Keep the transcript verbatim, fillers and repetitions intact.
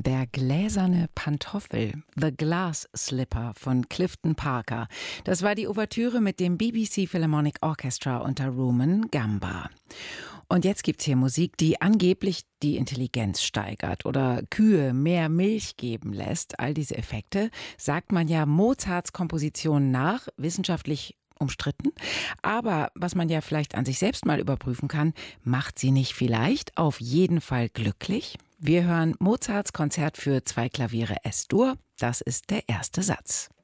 Der gläserne Pantoffel, The Glass Slipper von Clifton Parker. Das war die Ouvertüre mit dem B B C Philharmonic Orchestra unter Rumen Gamba. Und jetzt gibt's hier Musik, die angeblich die Intelligenz steigert oder Kühe mehr Milch geben lässt. All diese Effekte sagt man ja Mozarts Kompositionen nach, wissenschaftlich umstritten. Aber was man ja vielleicht an sich selbst mal überprüfen kann, macht sie nicht vielleicht auf jeden Fall glücklich? Wir hören Mozarts Konzert für zwei Klaviere Es-Dur. Das ist der erste Satz.